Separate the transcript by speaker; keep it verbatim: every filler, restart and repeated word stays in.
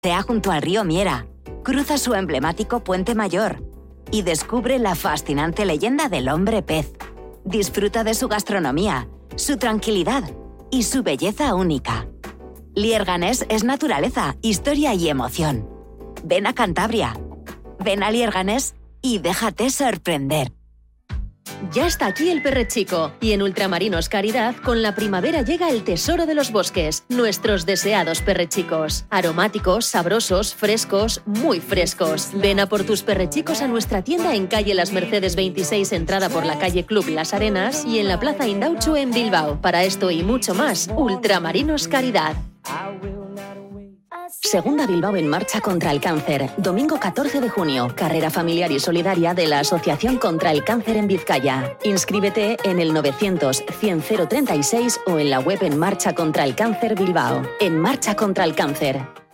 Speaker 1: Pasea junto al río Miera, cruza su emblemático Puente Mayor y descubre la fascinante leyenda del hombre pez. Disfruta de su gastronomía, su tranquilidad y su belleza única. Lierganés es naturaleza, historia y emoción. Ven a Cantabria, ven a Lierganés y déjate sorprender.
Speaker 2: Ya está aquí el Perrechico y en Ultramarinos Caridad con la primavera llega el tesoro de los bosques, nuestros deseados perrechicos. Aromáticos, sabrosos, frescos, muy frescos. Ven a por tus perrechicos a nuestra tienda en calle Las Mercedes veintiséis, entrada por la calle Club Las Arenas y en la plaza Indauchu en Bilbao. Para esto y mucho más, Ultramarinos Caridad. Segunda Bilbao en marcha contra el cáncer. Domingo catorce de junio. Carrera familiar y solidaria de la Asociación contra el Cáncer en Vizcaya. Inscríbete en el novecientos cien cero treinta y seis o en la web En Marcha contra el Cáncer Bilbao. En Marcha contra el Cáncer.